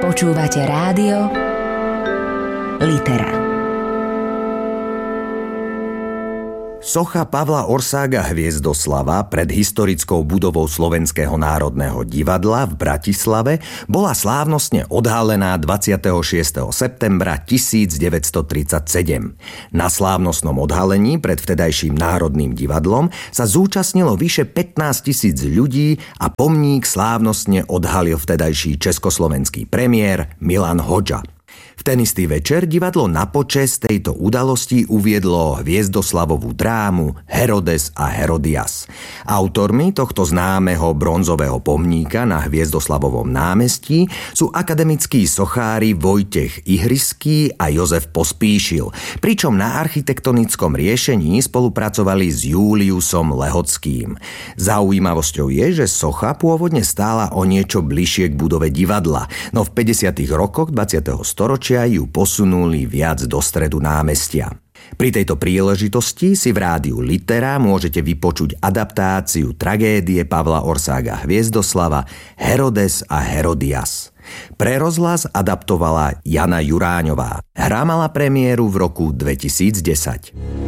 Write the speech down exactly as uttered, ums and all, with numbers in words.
Počúvate rádio Litera. Socha Pavla Orsága Hviezdoslava pred historickou budovou Slovenského národného divadla v Bratislave bola slávnostne odhalená dvadsiateho šiesteho septembra tisícdeväťstotridsaťsedem. Na slávnostnom odhalení pred vtedajším Národným divadlom sa zúčastnilo vyše pätnásťtisíc ľudí a pomník slávnostne odhalil vtedajší československý premiér Milan Hodža. V ten istý večer divadlo na počesť tejto udalosti uviedlo Hviezdoslavovú drámu Herodes a Herodias. Autormi tohto známeho bronzového pomníka na Hviezdoslavovom námestí sú akademickí sochári Vojtech Ihriský a Jozef Pospíšil, pričom na architektonickom riešení spolupracovali s Júliusom Lehockým. Zaujímavosťou je, že socha pôvodne stála o niečo bližšie k budove divadla, no v päťdesiatych rokoch dvadsiateho storočia ju posunuli viac do stredu námestia. Pri tejto príležitosti si v rádiu Litera môžete vypočuť adaptáciu tragédie Pavla Orsága Hviezdoslava Herodes a Herodias. Pre rozhlas adaptovala Jana Juráňová. Hra mala premiéru v roku dvetisícdesať.